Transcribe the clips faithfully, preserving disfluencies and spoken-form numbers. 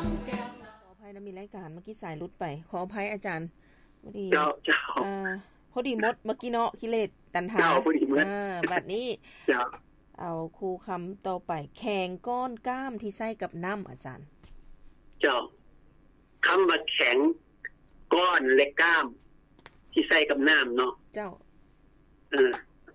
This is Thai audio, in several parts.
ขออภัยนะมีรายการเมื่อกี้สายหลุดไปขออภัยอาจารย์พอดีเจ้าเจ้าอ่าพอดีมดเมื่อกี้เนาะกิเลสตัณหาอ่าบัดนี้เจ้าเอาครูคำต่อไปแข่งก้อนกล้ามที่ใส่กับน้ำอาจารย์เจ้าคำว่าแข็งก้อนและกล้ามที่ใส่กับน้ำเนาะเจ้าเออ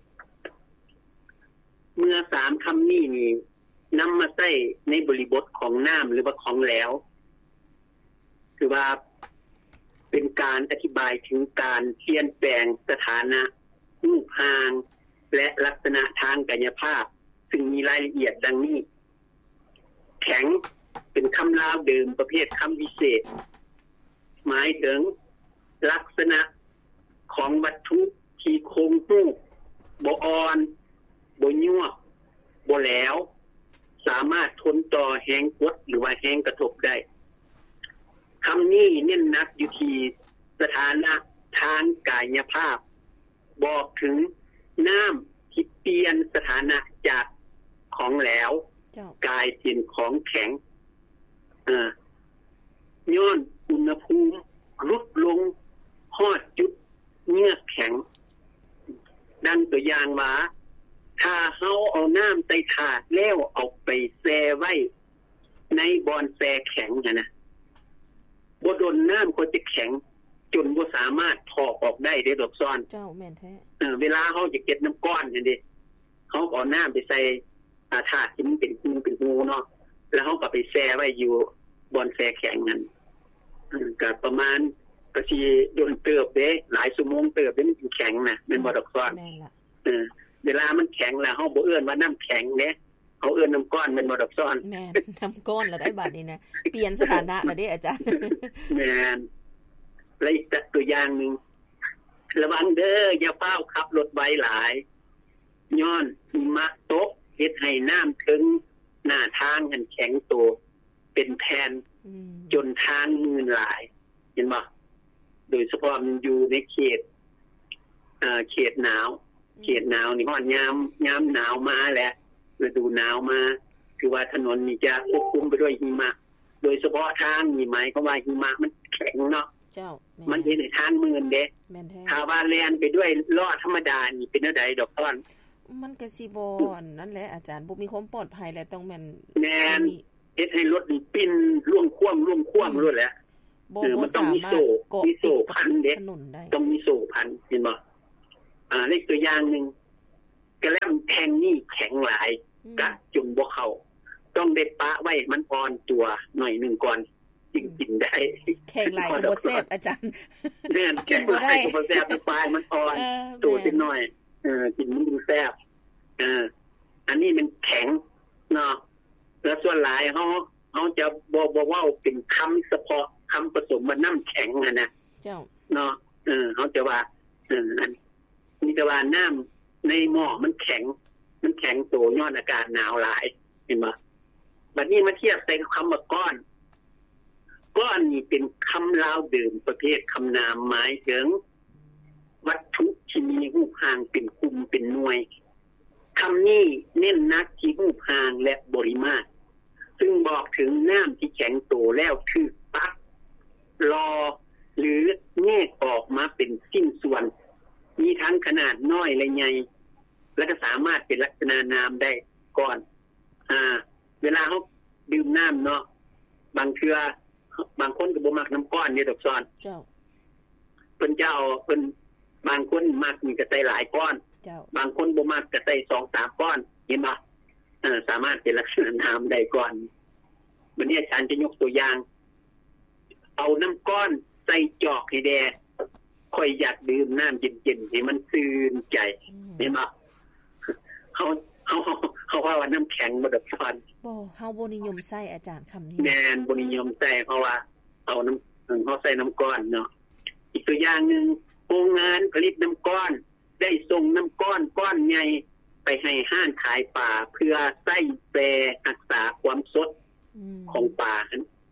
เมื่อสามคำนี้นี่นำมาใส่ในบริบทของน้ำหรือว่าของแหลวคือว่าเป็นการอธิบายถึงการเปลี่ยนแปลงสถานะรูปร่างและลักษณะทางกายภาพซึ่งมีรายละเอียดดังนี้แข็งเป็นคำลาวเดิมประเภทคำวิเศษหมายถึงลักษณะของวัตถุที่คงรูปบ่อ่อนบ่ยวบบ่แหลวสามารถทนต่อแรงกดหรือว่าแรงกระทบได้คำนี้เน้นหนักอยู่ที่สถานะทางกายภาพบอกถึงน้ำที่เปลี่ยนสถานะจากของแหลวกลายเป็นของแข็งอ่าย้อนอุณหภูมิลดลงฮอดจุดเยือกแข็งดังตัวอย่างว่าถ้าเฮาเอาน้ำใส่ถาดแล้วเอาไปแช่ไว้ในบอนแช่แข็งน่ะนะบ่ดนน้ำก็จะแข็งจนบ่สามารถถอกออกได้ได้ดอกซ้อนเจ้าแม่นแท้เออเวลาเฮาจะเก็บน้ำก้อนนั่นดิเฮาเอาน้ำไปใส่อ่าถาดที่มันเป็นหูเป็นหูเนาะแล้วเฮาก็ไปแช่ไว้อยู่บอนแช่แข็งนั่นอือก็ประมาณก็สิโดนเติบเด้หลายชั่วโมงเติบเด้มันสิแข็งน่ะแม่นบ่ดอกซ้อนแม่นล่ะเออเวลามันแข็งแล้วเฮาบ่เอิ้นว่าน้ำแข็งเด้เฮาเอิ้นน้ำก้อนแม่นบ่ดอกซ้อนแม่นน้ำก้อนแล้วได้บัดนี้นะเปลี่ยนสถานะแล้วเด้อาจารย์แม่นแล้วอีกตัวอย่างนึงระวังเด้ออย่าเฝ้าขับรถไวหลายย้อนหิมะตกเฮ็ดให้น้ำถึงหน้าทางมันแข็งโตเป็นแผ่นจนทางมืนหลายเห็นบ่โดยเฉพาะมันอยู่ในเขตเอ่อเขตหนาวเขตหนาวนี่ฮอดยามยามหนาวมาแล้วฤดูหนาวมาคือว่าถนนนี่จะควบคุมไปด้วยหิมะโดยเฉพาะทางนี่หมายความว่าหิมะมันแข็งเนาะเจ้ามันเห็นในทางมืนเด้แม่นแท้ถ้าว่าแล่นไปด้วยล้อธรรมดานี่เป็นจังได๋ดอกต้นมันก็สิบ่นั่นแหละอาจารย์บ่มีความปลอดภัยแล้วต้องแม่นแม่นเฮ็ดให้รถนี่ปิ้นล่วงคว่ำล่วงคว่ำรถแล้วบ่บ่สามารถเกาะติดกับถนนได้ต้องมีโซ่พันเห็นบ่อ่าเลขตัวอย่างนึงกระแล่มแทงนี่แข็งหลายกัดจนบ่เข้าต้องได้ปะไว้มันอ่อนตัวหน่อยนึงก่อนจึงกินได้แข็งหลายก็บ่แซ่บอาจารย์แม่นกินบ่ได้ก็บ่แซ่บปลายมันอ่อนตัวนิดหน่อยเออกินมันจึงแซ่บเอออันนี้มันแข็งเนาะแล้วส่วนหลายเฮาเฮาจะบ่บ่เว้าเป็นคำเฉพาะคำผสมว่าน้ำแข็งน่ะนะเจ้าเนาะเออเฮาจะว่าเอออันนี่ก็ว่าน้ำในหม้อมันแข็งมันแข็งโตย้อนอากาศหนาวหลายเห็นบ่บัดนี้มาเทียบใส่คำว่าก้อนก้อนนี่เป็นคำลาวเดิมประเภทคำนามหมายถึงวัตถุที่มีรูปร่างเป็นกลุ่มเป็นหน่วยคำนี้เน้นนักที่รูปร่างและปริมาตรซึ่งบอกถึงน้ำที่แข็งโตแล้วคือปักรอหรือแยกออกมาเป็นชิ้นส่วนมีทั้งขนาดน้อยและใหญ่และก็สามารถเป็นลักษณะนามได้ก่อนอ่าเวลาเฮาดื่มน้ำเนาะบางเทื่อบางคนก็บ่มักน้ำก้อนนี่ดอกซ้อนเจ้าเพิ่นจะเอาเพิ่นบางคนมักนี่ก็ใส่หลายก้อนเจ้าบางคนบ่มักก็ใส่ สองสาม ก้อนเห็นบ่เออสามารถเป็นลักษณะนามได้ก่อนวันนี้อาจารย์จะยกตัวอย่างเอาน้ำก้อนใส่จอกให้แดค่อยอยากดื่มน้ำเย็นๆให้มันชื่นใจเห็นบ่เฮาเฮาเฮาว่าน้ำแข็งบ่ดอกซ้อนบ่เฮาบ่นิยมใส่อาจารย์คำนี้แม่นบ่นิยมใส่เพราะว่าเอาน้ำเฮาใส่น้ำก้อนเนาะอีกตัวอย่างนึงโรงงานผลิตน้ำก้อนได้ส่งน้ำก้อนก้อนใหญ่ไปให้ห้างขายปลาเพื่อใส่แปรรักษาความสดของปลา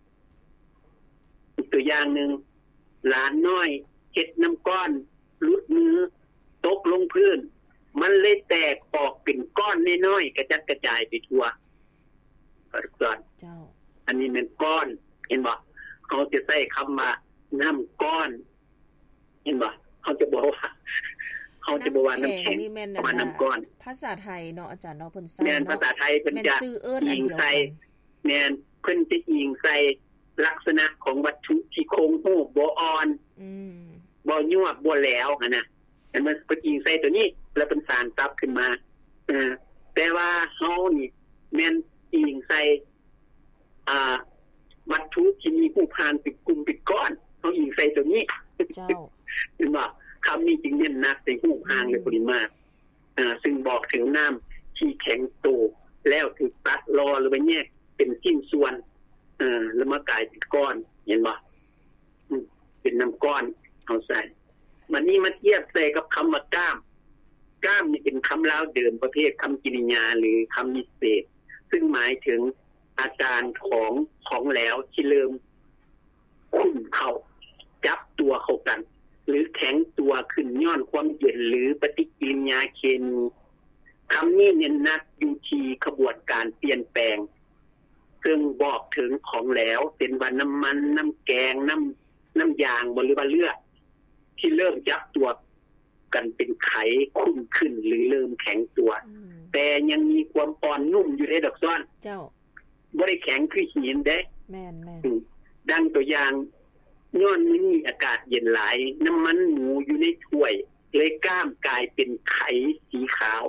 อีกตัวอย่างนึงหลานน้อยเฮ็ดน้ำก้อนหลุดมือตกลงพื้นมันเลยแตกออกเป็นก้อนน้อยๆกระจัดกระจายไปทั่วเจ้าอันนี้เป็นก้อนเห็นบ่เขาจะใช้คำว่าน้ำก้อนเห็นบ่เขาจะบอกว่าเขาจะบอกว่าน้ำแข็งว่าน้ำก้อนภาษาไทยเนาะอาจารย์เนาะเพิ่นใช้แม่นภาษาไทยเพิ่นจะอิงใส่แม่นเพิ่นจะอิงใส่ลักษณะของวัตถุที่คงรูปบ่อ่อนอืมบ่ยวบบ่แหลวหั่นน่ะแต่มันเพิ่นอิงใส่ตัวนี้แล้วเป็นสารซับขึ้นมาเออแต่ว่าเฮานี่แม่นอิงใส่อ่าวัตถุที่มีผู้พานเป็นกลุ่มเป็นก้อนเฮาอิงใส่ตัวนี้เจ้าเห็นบ่คำนี้จึงเน้นหนักในผู้พานและปริมาตรอ่าซึ่งบอกถึงน้ำที่แข็งโตแล้วถูกตัดรอหรือว่าแยกเป็นชิ้นส่วนเอ่อแล้วมากลายเป็นก้อนเห็นบ่อืมเป็นน้ำก้อนเอาใส่มันนี่มาเทียบใส่กับคำว่าก้ามก้ามนี่เป็นคำลาวเดิมประเภทคำกริยาหรือคำนิเศษซึ่งหมายถึงอาการของของแล้วที่เริ่มขุ่นเข้าจับตัวเข้ากันหรือแข็งตัวขึ้นย้อนความเย็นหรือปฏิกิริยาเคมีคำนี้เน้นหนักอยู่ที่ขบวนการเปลี่ยนแปลงซึ่งบอกถึงของแล้วเป็นว่าน้ำมันน้ำแกงน้ำน้ำยางหรือว่าเลือดที่เริ่มจับตัวกันเป็นไขขุ่นขึ้นหรือเริ่มแข็งตัวแต่ยังมีความอ่อนนุ่มอยู่ในดอกซ้อนเจ้าบ่ได้แข็งคือหินเด้แม่นๆดังตัวอย่างย้อนมื้อนี้อากาศเย็นหลายน้ำมันหมูอยู่ในถ้วยเลยก้ามกลายเป็นไขสีขาว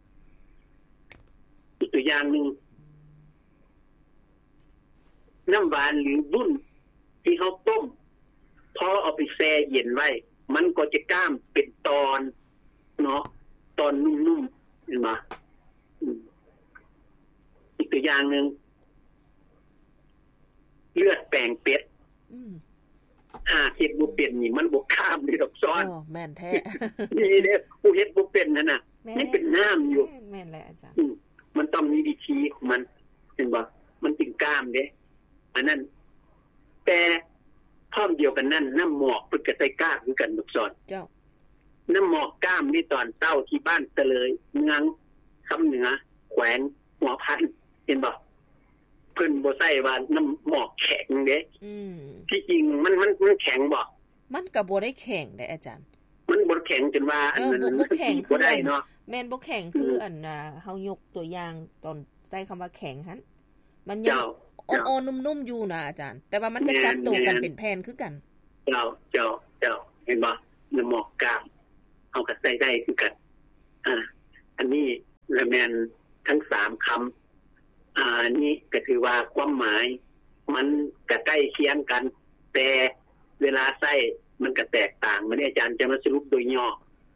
อีกตัวอย่างนึงน้ำหวานหรือวุ้นที่เขาต้มพอเอาไปแช่เย็นไว้มันก็จะก้ามเป็นตอนเนาะตอนนุ่มๆเห็นมั้ยอีกตัวอย่างนึงเลือดแปลงเป็ดอืมหาเฮ็ดบ่เป็นนี่มันบ่ข้ามนี่ดอกซ้อนอ๋อแม่นแท้นี่เด้ผู้เฮ็ดบ่เป็นนั่นน่ะนี่เป็นน้ำอยู่แม่นแหละอาจารย์มันต้องมีวิธีของมันเห็นบ่มันจึงก้ามเด้อันนั้นแต่พร้อมเดียวกันนั้นน้ำหมอกเพิ่นก็ใส่ก้ามคือกันดอกซ้อนเจ้าน้ำหมอกก้ามนี่ตอนเช้าที่บ้านเตะเลยเมืองคำเหนือแขวงหัวพันเห็นบ่เพิ่นบ่ใส่ว่าน้ำหมอกแข็งเด้อืมที่จริงมันมันมันแข็งบ่มันก็บ่ได้แข็งได้อาจารย์มันบ่แข็งจนว่าอันนั้นบ่แข็งคือได้เนาะแม่นบ่แข็งคืออันน่ะเฮายกตัวอย่างตอนใส่คำว่าแข็งหั่นมันยังอ่อนๆนุ่มๆอยู่นะอาจารย์แต่ว่ามันก็จับตัวกันเป็นแผ่นคือกันเจ้าเจ้าเจ้าเห็นบ่น้ำหมอกกามเอาก็ใส่ได้คือกันอ่าอันนี้ละแม่นทั้งสามคำอ่านี่ก็ถือว่าความหมายมันก็ใกล้เคียงกันแต่เวลาใช้มันก็แตกต่างมันอาจารย์จะมาสรุปโดยย่อ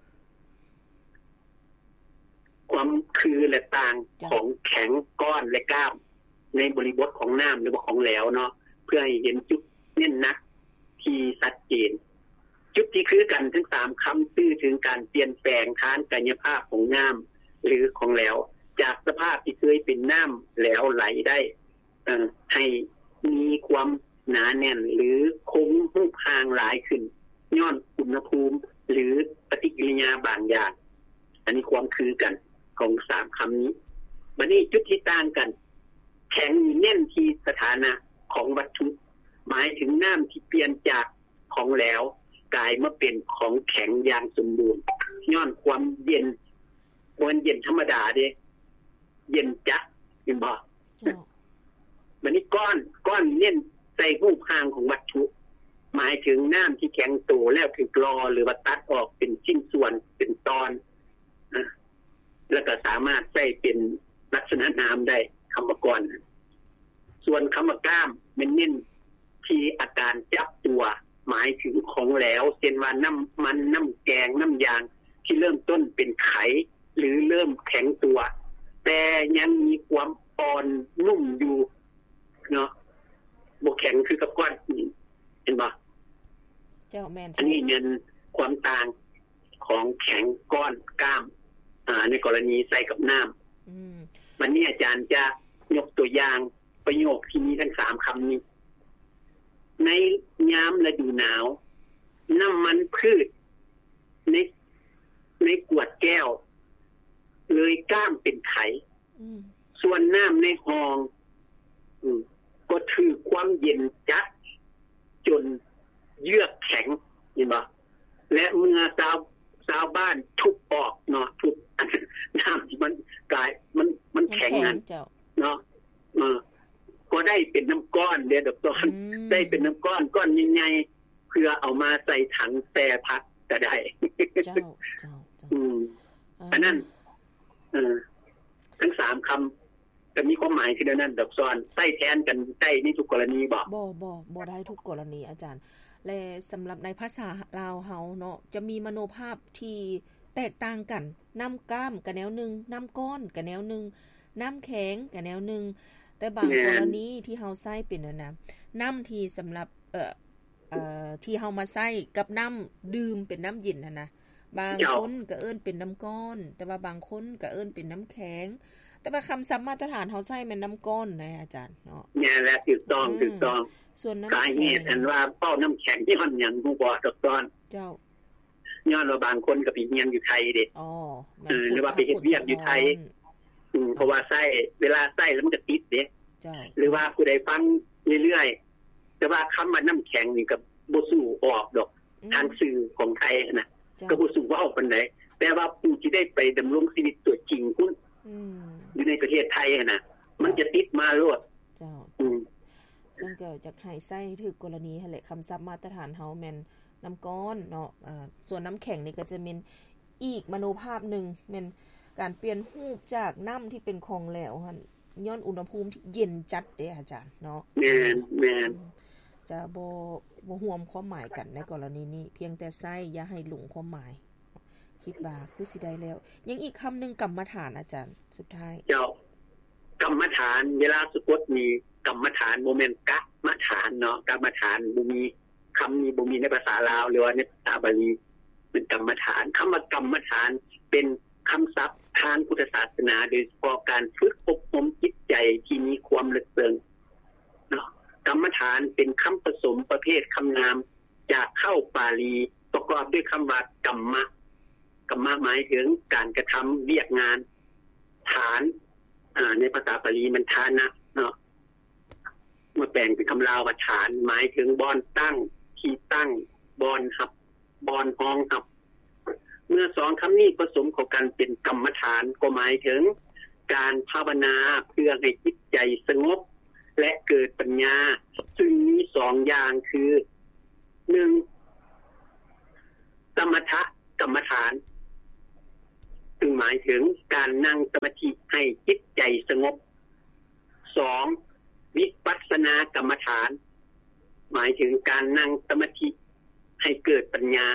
ความคือและต่างของแข็งก้อนและก้ามในบริบทของน้ำหรือว่าของเหลวเนาะเพื่อให้เห็นจุดเน้นนักที่ชัดเจนจุดที่คือกันทั้งสามคำซื่อถึงการเปลี่ยนแปลงทางกายภาพของน้ำหรือของเหลวจากสภาพที่เคยเป็นน้ำแล้วไหลได้เอ่อให้มีความหนาแน่นหรือคงรูปห่างหลายขึ้นย้อนอุณหภูมิหรือปฏิกิริยาบางอย่างอันนี้ความคือกันของสามคำนี้บัดนี้จุดที่ต่างกันแข็งแน่นที่สถานะของวัตถุหมายถึงน้ำที่เปลี่ยนจากของเหลวกลายมาเป็นของแข็งอย่างสมบูรณ์ย้อนความเย็นบ่เย็นธรรมดาเด้เย็นจัดเห็นบ่บัดนี้ก้อนก้อนเน้นใส่รูปร่างของวัตถุหมายถึงน้ำที่แข็งโตแล้วถูกรอหรือว่าตัดออกเป็นชิ้นส่วนเป็นตอนนะแล้วก็สามารถใช้เป็นลักษณะน้ำได้คำว่าก้อนส่วนคำว่าก้ามมันเน้นที่อาการจับตัวหมายถึงของเหลวเช่นว่าน้ำมันน้ำแกงน้ำยางที่เริ่มต้นเป็นไขหรือเริ่มแข็งตัวแต่ยังมีความอ่อนนุ่มอยู่เนาะบ่แข็งคือกับก้อนเห็นบ่เจ้าแม่นอันนี้เป็นความต่างของแข็งก้อนก้ามอ่าในกรณีใส่กับน้ำอืมวันนี้อาจารย์จะยกตัวอย่างประโยคที่มีทั้งสามคำนี้ในยามฤดูหนาวน้ำมันพืชในในขวดแก้วเลยก้ามเป็นไขส่วนน้ำในหองก็ก็ถือความเย็นจัดจนเยือกแข็งเห็นบ่และเมื่อชาวชาวบ้านทุบออกเนาะทุบน้ำที่มันกลายมันมันแข็งนั่นเนาะเออก็ได้เป็นน้ำก้อนเด้อดอกตอนได้เป็นน้ำก้อนก้อนใหญ่ๆเพื่อเอามาใส่ถังแช่พักก็ได้เจ้าเจ้าอืมอันนั้นเออทั้งสามคำก็มีความหมายคือนั้นดอกซ้อนใช้แทนกันได้ในทุกกรณีบ่บ่บ่บ่ได้ทุกกรณีอาจารย์และสำหรับในภาษาลาวเฮาเนาะจะมีมโนภาพที่แตกต่างกันน้ำก้ามก็แนวนึงน้ำก้อนก็แนวนึงน้ำแข็งก็แนวนึงแต่บางกรณีที่เฮาใช้เป็นนั่นน่ะน้ำที่สำหรับเอ่อเอ่อที่เฮามาใช้กับน้ำดื่มเป็นน้ำเย็นน่ะนะบางคนก็เอิ้นเป็นน้ำก้อนแต่ว่าบางคนก็เอิ้นเป็นน้ำแข็งแต่ว่าคำศัพท์มาตรฐานเฮาใช้แม่นน้ำก้อนนะอาจารย์เนาะแน่แหละถูกต้องถูกต้องส่วนน้ำแข็งสาเหตุอันว่าเป้าน้ำแข็งที่ฮ้อนหยังฮู้บ่ดอกซ้อนเจ้าย้อนว่าบางคนก็ไปเรียนอยู่ไทยเด้อ๋อเออหรือว่าไปเฮ็ดเวียกอยู่ไทยอืมเพราะว่าใช้เวลาใช้แล้วมันก็ติดเด้จ้ะหรือว่าผู้ใดฟังเรื่อยๆแต่ว่าคำว่าน้ำแข็งนี่ก็บ่สู้ออกดอกทางสื่อของไทยน่ะก็บ่สู้เว้าปานใดแต่ว่าผู้ที่ได้ไปดำรงชีวิตตัวจริงคุณอืมอยู่ในประเทศไทยน่ะมันจะติดมาโลดเจ้าอืมซึ่งก็จะให้ใช้ถึกกรณีหั่นแหละคำศัพท์มาตรฐานเฮาแม่นน้ำก้อนเนาะอ่าส่วนน้ำแข็งนี่ก็จะเป็นอีกมโนภาพนึงแม่นการเปลี่ยนรูปจากน้ำที่เป็นของเหลวหั่นย้อนอุณหภูมิที่เย็นจัดเด้อาจารย์เนาะแม่นๆจะบ่บ่ร่วมความหมายกันในกรณีนี้เพียงแต่ใช้อย่าให้หลงความหมายคิดว่าคือสิได้แล้วยังอีกคำนึงกรรมฐานอาจารย์สุดท้ายเจ้ากรรมฐานเวลาสะกดมีกรรมฐานบ่แม่นกะมะฐานเนาะกรรมฐานบ่มีคำนี้บ่มีในภาษาลาวหรือว่าในภาษาบาลีเป็นกรรมฐานคำว่ากรรมฐานเป็นคำศัพท์ทางพุทธศาสนาโดยเฉพาะการฝึกอบรมจิตใจที่มีความลึกซึ้งเนาะกรรมฐานเป็นคำผสมประเภทคำนามจากเข้าบาลีประกอบด้วยคำว่ากรรมะกรรมะหมายถึงการกระทำเวียกงานฐานอ่าในภาษาบาลีมันฐานะเนาะมาแปลงเป็นคำลาวว่าฐานหมายถึงบ่อนตั้งที่ตั้งบ่อนหับบ่อนห้องหับเมื่อสองคำนี้ผสมเข้ากันเป็นกรรมฐานก็หมายถึงการภาวนาเพื่อให้จิตใจสงบและเกิดปัญญาซึ่งมีสองอย่างคือหนึ่งสมถกรรมฐานซึ่งหมายถึงการนั่งสมาธิให้จิตใจสงบสองวิปัสสนากรรมฐานหมายถึงการนั่งสมาธิให้เกิดปัญญา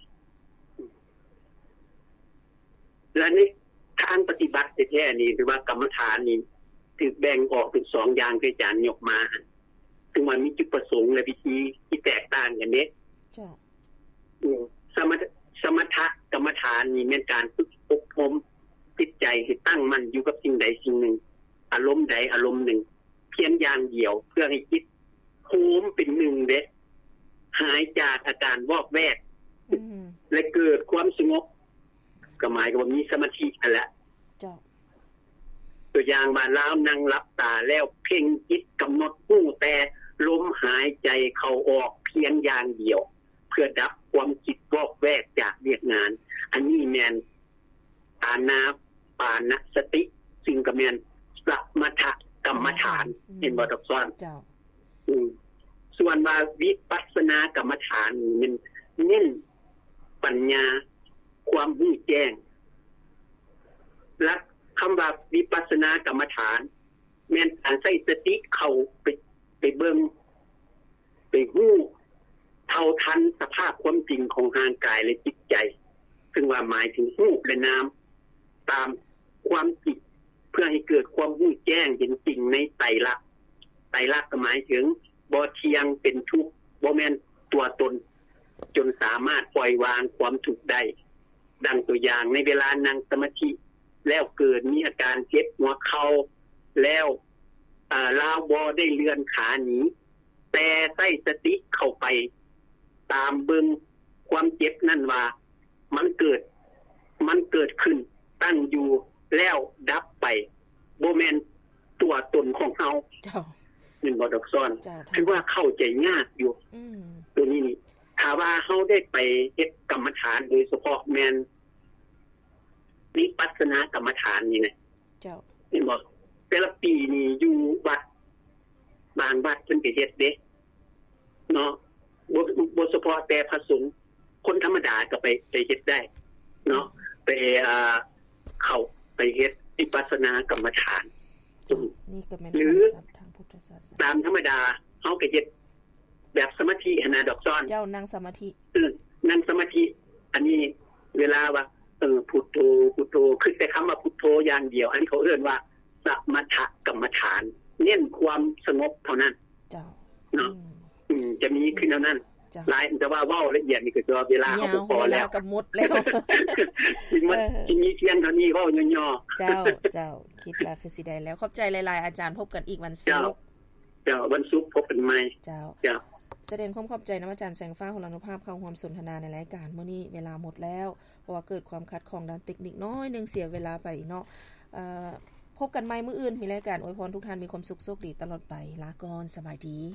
และในทางปฏิบัติแท้ๆนี่หรือว่ากรรมฐานนี่ถูกแบ่งออกเป็นสองอย่างที่อาจารย์ยกมาซึ่งมันมีจุดประสงค์และวิธีที่แตกต่างกันเด้จ้ะอืมสมถสมถกรรมฐานนี่เป็นการฝึกอบรมจิตใจให้ตั้งมั่นอยู่กับสิ่งใดสิ่งหนึ่งอารมณ์ใดอารมณ์หนึ่งเพียงอย่างเดียวเพื่อให้จิตโฮมเป็นหนึ่งเด้หายจากอาการวอกแวกและเกิดความสงบก็หมายก็ว่ามีสมาธินั่นแหละจ้ะตัวอย่างว่าลาวนั่งหลับตาแล้วเพ่งจิตกำหนดรู้แต่ลมหายใจเข้าออกเพียงอย่างเดียวเพื่อดับความคิดวอกแวกจากเวียกงานอันนี้แม่นอานาปานสติซึ่งก็แม่นสมถกรรมฐานเห็นบ่ดอกซ้อนจ้ะอืมส่วนว่าวิปัสสนากรรมฐานมันเน้นปัญญาความรู้แจ้งและคำว่าวิปัสสนากรรมฐานแม่นการใช้สติเข้าไปไปเบิ่งไปรู้เท่าทันสภาพความจริงของร่างกายและจิตใจซึ่งว่าหมายถึงรูปและนามตามความจริงเพื่อให้เกิดความรู้แจ้งเห็นจริงในไตรลักษณ์ไตรลักษณ์หมายถึงบ่เที่ยงเป็นทุกข์บ่แม่นตัวตนจนสามารถปล่อยวางความทุกข์ได้ดังตัวอย่างในเวลานั่งสมาธิแล้วเกิดมีอาการเจ็บหัวเข่าแล้วอ่าลาวบ่ได้เลื่อนขาหนีแต่ใส่สติเข้าไปตามเบิ่งความเจ็บนั่นว่ามันเกิดมันเกิดขึ้นตั้งอยู่แล้วดับไปบ่แม่นตัวตนของเฮานึงบ่ดอกซ้อนคือว่าเข้าใจยากอยู่อืมตัวนี้นี่ถ้าว่าเฮาได้ไปเฮ็ดกรรมฐานโดยเฉพาะแม่นวิปัสสนากรรมฐานนี่นะเจ้าเห็นบ่แต่ละปีนี่อยู่วัดบางวัดเพิ่นก็เฮ็ดเด้เนาะบ่บ่เฉพาะแต่พระสงฆ์คนธรรมดาก็ไปไปเฮ็ดได้เนาะไปอ่าเข้าไปเฮ็ดวิปัสสนากรรมฐานนี่ก็แม่นทางพุทธศาสนาตามธรรมดาเฮาก็เฮ็ดแบบสมาธิหนาดอกซ้อนเจ้านั่งสมาธิเออนั่งสมาธิอันนี้เวลาว่าเออพุทโธพุทโธคือแต่คำว่าพุทโธอย่างเดียวอันเขาเรียกว่าสมถกรรมฐานเน้นความสงบเท่านั้นเจ้าเนาะอืมจะมีขึ้นเท่านั้นหลายแต่ว่าเว้าละเอียดนี่ก็จะเวลาเฮาบ่พอแล้วก็หมดแล้วจริงมันสิมีเพียงเท่านี้เว้าย่อๆเจ้าเจ้าคิดว่าคือสิได้แล้วขอบใจหลายๆอาจารย์พบกันอีกวันศุกร์เจ้าวันศุกร์พบกันใหม่เจ้าเจ้าแสดงความขอบใจนำอาจารย์แสงฟ้าของเรานุภาพเข้าร่วมสนทนาในรายการมื้อนี้เวลาหมดแล้วเพราะว่าเกิดความขัดข้องด้านเทคนิคน้อยนึงเสียเวลาไปเนาะเอ่อพบกันใหม่มื้ออื่นมีรายการอวยพรทุกท่านมีความสุขโชคดีตลอดไปลาก่อนสบายดี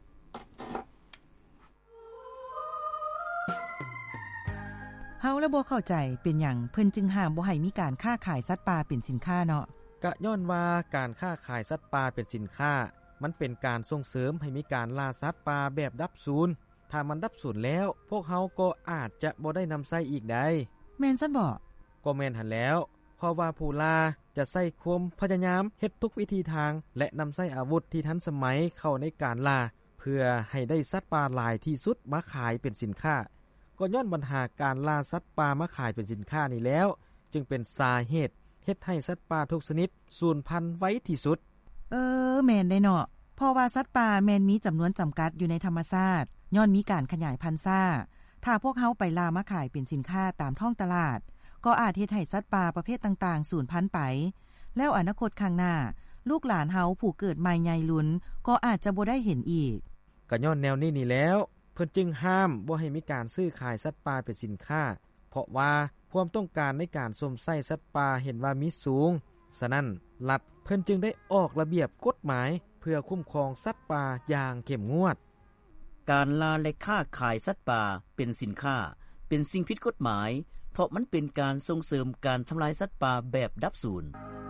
เฮาและบ่เข้าใจเป็นหยังเพิ่นจึงห้ามบ่ให้มีการค้าขายสัตว์ป่าเป็นสินค้าเนาะก็ย้อนว่าการค้าขายสัตว์ป่าเป็นสินค้ามันเป็นการส่งเสริมให้มีการล่าสัตว์ป่าแบบดับสูญถ้ามันดับสูญแล้วพวกเฮาก็อาจจะบ่ได้นำใช้อีกได้แม่นซั่นบ่ก็แม่นหั่นแล้วเพราะว่าผู้ล่าจะใช้ความพยายามเฮ็ดทุกวิธีทางและนำใช้อาวุธที่ทันสมัยเข้าในการล่าเพื่อให้ได้สัตว์ป่าหลายที่สุดมาขายเป็นสินค้าก็ย้อนปัญหาการล่าสัตว์ป่ามาขายเป็นสินค้านี่แล้วจึงเป็นสาเหตุเฮ็ดให้สัตว์ป่าทุกชนิดสูญพันธุ์ไว้ที่สุดเออแม่นได้เนาะเพราะว่าสัตว์ป่าแม่นมีจำนวนจำกัดอยู่ในธรรมชาติย้อนมีการขยายพันธุ์ซ่าถ้าพวกเฮาไปล่ามาขายเป็นสินค้าตามท้องตลาดก็อาจเฮ็ดให้สัตว์ป่าประเภทต่างๆสูญพันธุ์ไปแล้วอนาคตข้างหน้าลูกหลานเฮาผู้เกิดใหม่ใหญ่ลุ้นก็อาจจะบ่ได้เห็นอีกก็ย้อนแนวนี้นี่แล้วเพิ่นจึงห้ามบ่ให้มีการซื้อขายสัตว์ป่าเป็นสินค้าเพราะว่าความต้องการในการสมใส่สัตว์ป่าเห็นว่ามีสูงฉะนั้นรัฐเพิ่นจึงได้ออกระเบียบกฎหมายเพื่อคุ้มครองสัตว์ป่าอย่างเข้มงวดการล่าและค้าขายสัตว์ป่าเป็นสินค้าเป็นสิ่งผิดกฎหมายเพราะมันเป็นการส่งเสริมการทำลายสัตว์ป่าแบบดับสูญ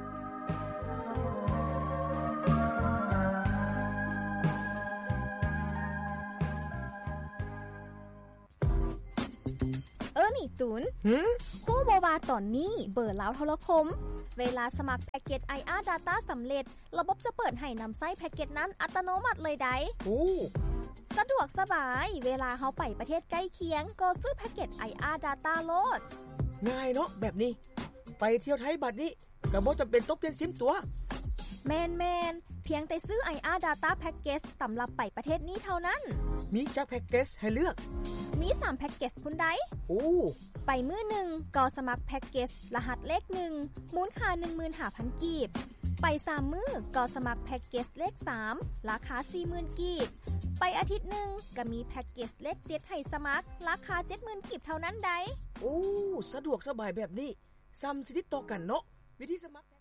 เออนี่ตูนหือฮู้บ่ว่าตอนนี้เบอร์ลาวโทรคมเวลาสมัครแพ็กเกจ ไอ อาร์ Data สำเร็จระบบจะเปิดให้นำใช้แพ็กเกจนั้นอัตโนมัติเลยได้โอ้สะดวกสบายเวลาเฮาไปประเทศใกล้เคียงก็ซื้อแพ็กเกจ ไอ อาร์ Data โลดง่ายเนาะแบบนี้ไปเที่ยวไทยบัดนี้ก็บ่จําเป็นต้องเปลี่ยนซิมตัวแม่นๆเพียงแต่ซื้อ ไอ อาร์ Data Package สำหรับไปประเทศนี้เท่านั้นมีจักแพ็กเกจให้เลือกมีสามแพ็กเกจพุ่นใดโอ้ไปมื้อหนึ่งก็สมัครแพ็กเกจรหัสเลขหนึ่งมูลค่า หนึ่งหมื่นห้าพัน กีบไปสามมื้อก็สมัครแพ็กเกจเลขสามราคา สี่หมื่น กีบไปอาทิตย์หนึ่งก็มีแพ็กเกจเลขเจ็ดให้สมัครราคา เจ็ดหมื่น กีบเท่านั้นใดโอ้สะดวกสบายแบบนี้ซ้ำสิติดต่อกันเนาะวิธีสมัคร